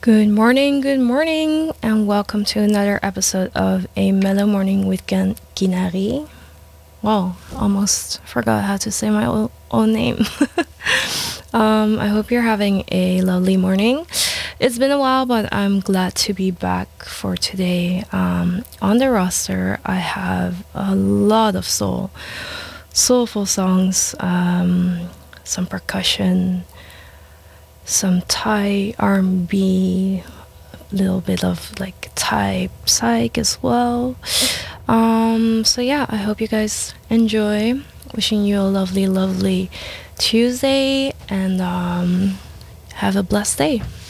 good morning, and welcome to another episode of A Mellow Morning with Ginari. Wow, almost forgot how to say my own name. I hope you're having a lovely morning. It's been a while, but I'm glad to be back for today. On the roster, I have a lot of soulful songs, some percussion, some Thai R&B, a little bit of like Thai psych as well. So yeah, I hope you guys enjoy. Wishing you a lovely Tuesday, and have a blessed day.